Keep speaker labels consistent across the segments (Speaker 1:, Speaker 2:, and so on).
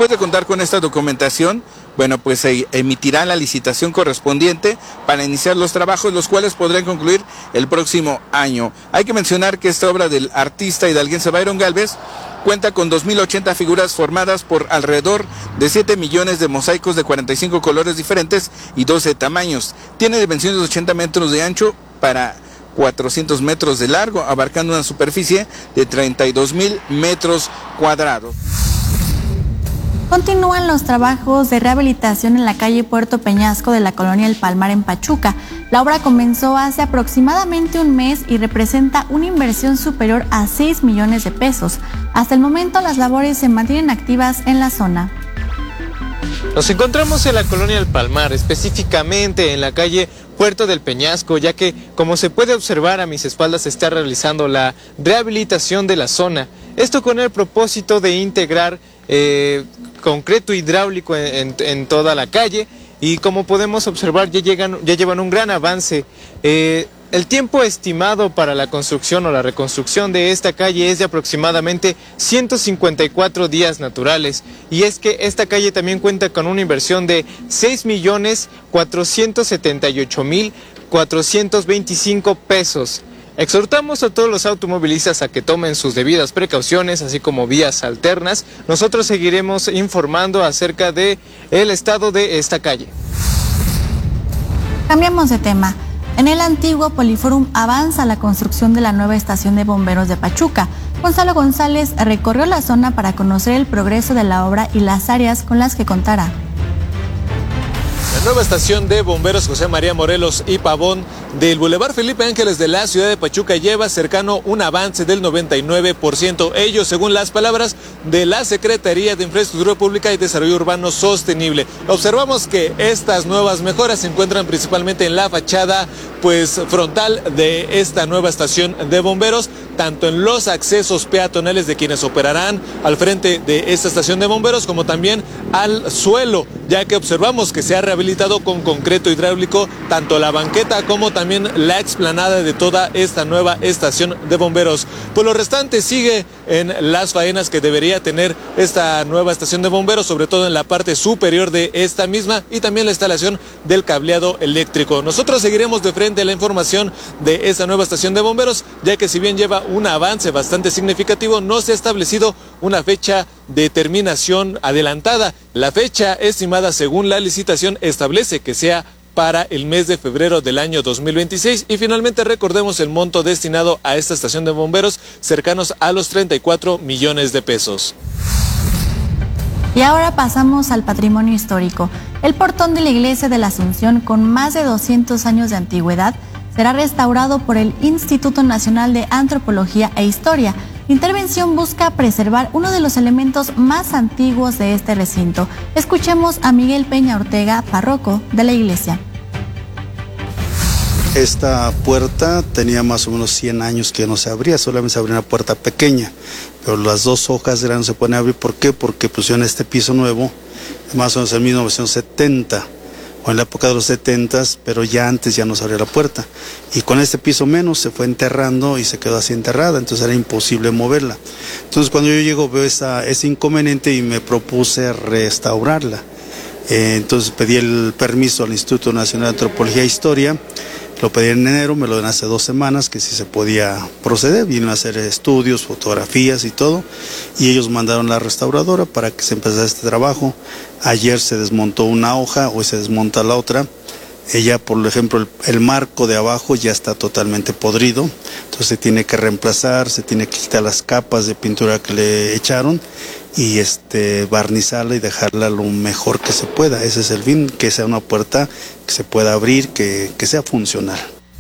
Speaker 1: Después de contar con esta documentación, bueno, pues se emitirá la licitación correspondiente para iniciar los trabajos, los cuales podrán concluir el próximo año. Hay que mencionar que esta obra del artista hidalguense Byron Gálvez cuenta con 2.080 figuras formadas por alrededor de 7 millones de mosaicos de 45 colores diferentes y 12 tamaños. Tiene dimensiones de 80 metros de ancho para 400 metros de largo, abarcando una superficie de 32.000 metros cuadrados.
Speaker 2: Continúan los trabajos de rehabilitación en la calle Puerto Peñasco de la colonia El Palmar en Pachuca. La obra comenzó hace aproximadamente un mes y representa una inversión superior a 6 millones de pesos. Hasta el momento las labores se mantienen activas en la zona.
Speaker 3: Nos encontramos en la colonia El Palmar, específicamente en la calle Puerto del Peñasco, ya que, como se puede observar a mis espaldas, se está realizando la rehabilitación de la zona. Esto con el propósito de integrar concreto hidráulico en toda la calle, y como podemos observar ya llevan un gran avance. El tiempo estimado para la construcción o la reconstrucción de esta calle es de aproximadamente 154 días naturales, y es que esta calle también cuenta con una inversión de 6.478.425 pesos. Exhortamos a todos los automovilistas a que tomen sus debidas precauciones, así como vías alternas. Nosotros seguiremos informando acerca del estado de esta calle.
Speaker 2: Cambiamos de tema. En el antiguo Poliforum avanza la construcción de la nueva estación de bomberos de Pachuca. Gonzalo González recorrió la zona para conocer el progreso de la obra y las áreas con las que contará.
Speaker 3: La nueva estación de bomberos José María Morelos y Pavón del Boulevard Felipe Ángeles de la ciudad de Pachuca lleva cercano un avance del 99%. Ello según las palabras de la Secretaría de Infraestructura Pública y Desarrollo Urbano Sostenible. Observamos que estas nuevas mejoras se encuentran principalmente en la fachada frontal de esta nueva estación de bomberos, tanto en los accesos peatonales de quienes operarán al frente de esta estación de bomberos, como también al suelo, ya que observamos que se ha rehabilitado con concreto hidráulico tanto la banqueta como también la explanada de toda esta nueva estación de bomberos. Por lo restante sigue en las faenas que debería tener esta nueva estación de bomberos, sobre todo en la parte superior de esta misma, y también la instalación del cableado eléctrico. Nosotros seguiremos de frente la información de esta nueva estación de bomberos, ya que si bien lleva un avance bastante significativo, no se ha establecido una fecha de terminación adelantada. La fecha estimada según la licitación establece que sea para el mes de febrero del año 2026, y finalmente recordemos el monto destinado a esta estación de bomberos, cercanos a los 34 millones de pesos.
Speaker 2: Y ahora pasamos al patrimonio histórico. El portón de la Iglesia de la Asunción, con más de 200 años de antigüedad, será restaurado por el Instituto Nacional de Antropología e Historia. La intervención busca preservar uno de los elementos más antiguos de este recinto. Escuchemos a Miguel Peña Ortega, párroco de la iglesia.
Speaker 4: Esta puerta tenía más o menos 100 años que no se abría, solamente se abría una puerta pequeña, pero las dos hojas grandes se pueden abrir. ¿Por qué? Porque pusieron este piso nuevo, más o menos en 1970, o en la época de los 70s, pero ya antes ya no se abría la puerta. Y con este piso menos se fue enterrando y se quedó así enterrada, entonces era imposible moverla. Entonces cuando yo llego veo ese inconveniente y me propuse restaurarla. Entonces pedí el permiso al Instituto Nacional de Antropología e Historia. Lo pedí en enero, me lo dieron hace 2 semanas, que si se podía proceder. Vinieron a hacer estudios, fotografías y todo, y ellos mandaron la restauradora para que se empezara este trabajo. Ayer se desmontó una hoja, hoy se desmonta la otra. Ella, por ejemplo, el marco de abajo ya está totalmente podrido, entonces se tiene que reemplazar, se tiene que quitar las capas de pintura que le echaron y barnizarla y dejarla lo mejor que se pueda. Ese es el fin, que sea una puerta que se pueda abrir, que sea funcional.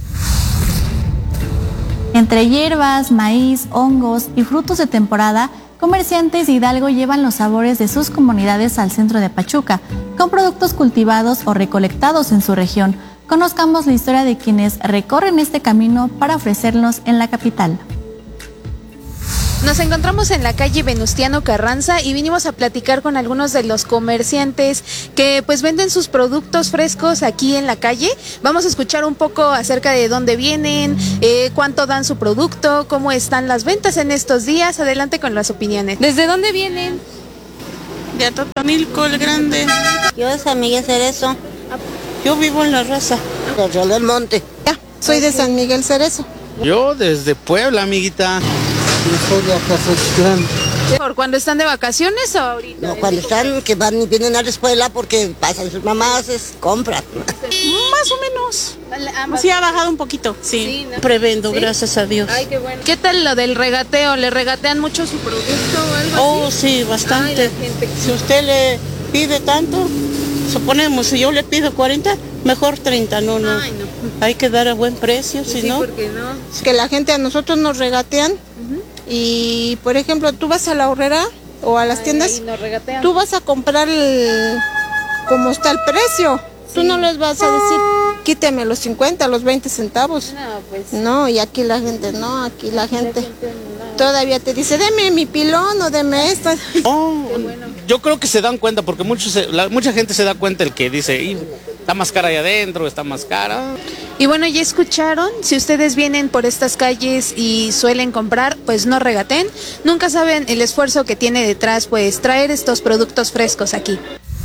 Speaker 2: Entre hierbas, maíz, hongos y frutos de temporada, comerciantes de Hidalgo llevan los sabores de sus comunidades al centro de Pachuca, con productos cultivados o recolectados en su región. Conozcamos la historia de quienes recorren este camino para ofrecerlos en la capital.
Speaker 5: Nos encontramos en la calle Venustiano Carranza y vinimos a platicar con algunos de los comerciantes que venden sus productos frescos aquí en la calle. Vamos a escuchar un poco acerca de dónde vienen, cuánto dan su producto, cómo están las ventas en estos días. Adelante con las opiniones. ¿Desde dónde vienen?
Speaker 6: de Atotonilco, el Grande.
Speaker 7: Yo de San Miguel Cerezo.
Speaker 6: Yo vivo en La Raza.
Speaker 7: Real del Monte.
Speaker 6: Soy de San Miguel Cerezo.
Speaker 4: Yo desde Puebla, amiguita.
Speaker 7: Yo soy de Acasochitlán.
Speaker 5: ¿Por cuando están de vacaciones o ahorita?
Speaker 7: No, cuando están, que van y vienen a la escuela porque pasan sus mamás, compran.
Speaker 6: Más o menos.
Speaker 5: Ambas.
Speaker 6: Sí, ha bajado un poquito, sí.
Speaker 5: ¿no?
Speaker 6: Prevendo,
Speaker 5: ¿Sí?
Speaker 6: Gracias a Dios.
Speaker 5: Ay, qué bueno. ¿Qué tal lo del regateo? ¿Le regatean mucho su producto o algo así?
Speaker 6: Sí, bastante.
Speaker 5: Ay, la gente.
Speaker 6: Si usted le pide tanto, suponemos, si yo le pido 40, mejor 30, no.
Speaker 5: Ay, no.
Speaker 6: Hay que dar a buen precio,
Speaker 5: Sí,
Speaker 6: si no.
Speaker 5: porque no.
Speaker 6: Que la gente a nosotros nos regatean y, por ejemplo, tú vas a la horrera o a las tiendas,
Speaker 5: Ahí nos regatean.
Speaker 6: tú vas a comprar como está el precio. Tú no les vas a decir, quíteme los 50, los 20 centavos.
Speaker 5: No, pues.
Speaker 6: No, y aquí la gente no, aquí la gente todavía te dice, deme mi pilón o deme esto.
Speaker 8: Yo creo que se dan cuenta, porque mucha gente se da cuenta el que dice, está más cara ahí adentro, está más cara.
Speaker 5: Y bueno, ya escucharon, si ustedes vienen por estas calles y suelen comprar, pues no regaten. Nunca saben el esfuerzo que tiene detrás, pues traer estos productos frescos aquí.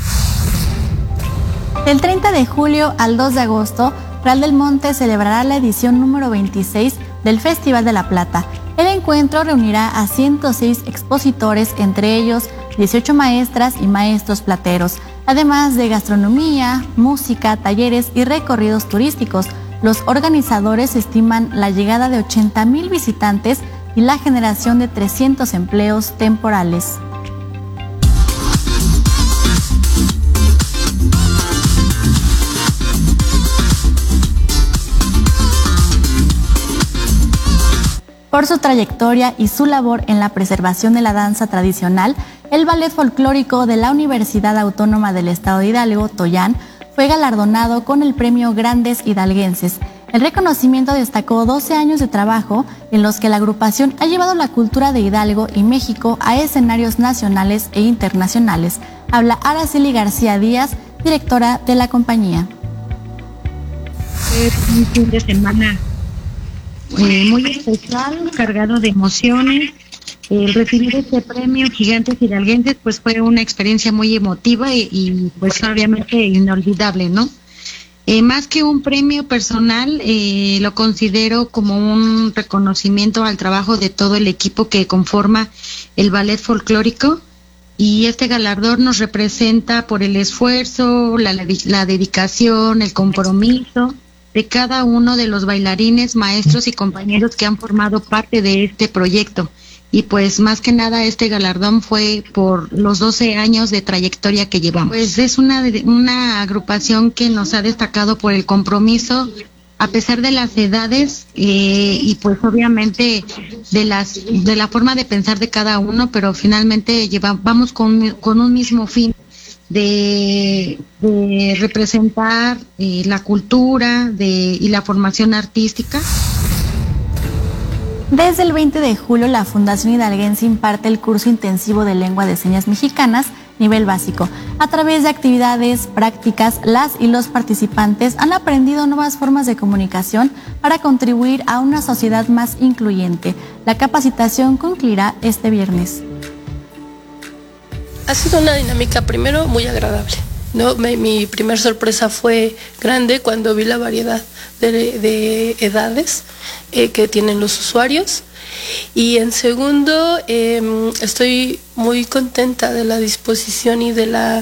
Speaker 2: Del 30 de julio al 2 de agosto, Real del Monte celebrará la edición número 26 del Festival de la Plata. El encuentro reunirá a 106 expositores, entre ellos 18 maestras y maestros plateros, además de gastronomía, música, talleres y recorridos turísticos. Los organizadores estiman la llegada de 80,000 visitantes y la generación de 300 empleos temporales. Por su trayectoria y su labor en la preservación de la danza tradicional, el Ballet Folclórico de la Universidad Autónoma del Estado de Hidalgo, Toyán, fue galardonado con el premio Grandes Hidalguenses. El reconocimiento destacó 12 años de trabajo en los que la agrupación ha llevado la cultura de Hidalgo y México a escenarios nacionales e internacionales. Habla Araceli García Díaz, directora de la compañía.
Speaker 9: Es un fin de semana muy especial, cargado de emociones. El recibir este premio Gigantes Hidalguenses pues fue una experiencia muy emotiva y pues obviamente inolvidable, ¿no? Más que un premio personal, lo considero como un reconocimiento al trabajo de todo el equipo que conforma el ballet folclórico, y este galardón nos representa por el esfuerzo, la dedicación, el compromiso de cada uno de los bailarines, maestros y compañeros que han formado parte de este proyecto. Y pues más que nada este galardón fue por los 12 años de trayectoria que llevamos. Pues es una agrupación que nos ha destacado por el compromiso, a pesar de las edades y pues obviamente de la forma de pensar de cada uno, pero finalmente vamos con un mismo fin de representar la cultura y la formación artística.
Speaker 2: Desde el 20 de julio, la Fundación Hidalguense imparte el curso intensivo de lengua de señas mexicanas, nivel básico. A través de actividades prácticas, las y los participantes han aprendido nuevas formas de comunicación para contribuir a una sociedad más incluyente. La capacitación concluirá este viernes.
Speaker 10: Ha sido una dinámica, primero, muy agradable, ¿no? Mi primer sorpresa fue grande cuando vi la variedad de edades que tienen los usuarios, y en segundo, estoy muy contenta de la disposición y de la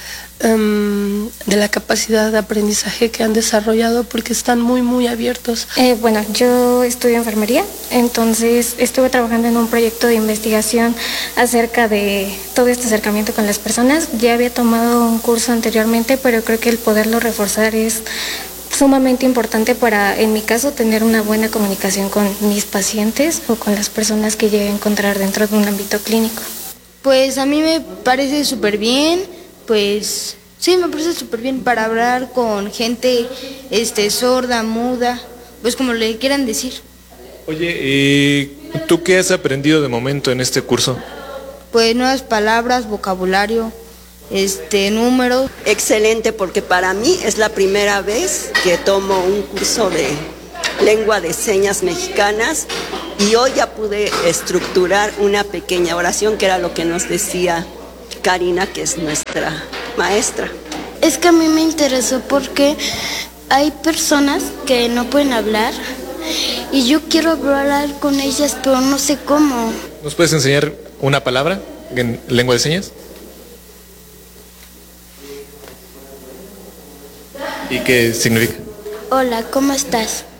Speaker 10: capacidad de aprendizaje que han desarrollado, porque están muy abiertos.
Speaker 11: Bueno, yo estudio enfermería, entonces estuve trabajando en un proyecto de investigación acerca de todo este acercamiento con las personas. Ya había tomado un curso anteriormente, pero creo que el poderlo reforzar es sumamente importante para, en mi caso, tener una buena comunicación con mis pacientes o con las personas que llegue a encontrar dentro de un ámbito clínico.
Speaker 12: Pues a mí me parece súper bien. Pues sí, me parece súper bien para hablar con gente sorda, muda, pues como le quieran decir.
Speaker 3: Oye, ¿tú qué has aprendido de momento en este curso?
Speaker 12: Pues nuevas palabras, vocabulario, números.
Speaker 13: Excelente, porque para mí es la primera vez que tomo un curso de lengua de señas mexicanas, y hoy ya pude estructurar una pequeña oración, que era lo que nos decía Karina, que es nuestra maestra.
Speaker 12: Es que a mí me interesó porque hay personas que no pueden hablar y yo quiero hablar con ellas, pero no sé cómo.
Speaker 3: ¿Nos puedes enseñar una palabra en lengua de señas? ¿Y qué significa?
Speaker 12: Hola, ¿cómo estás?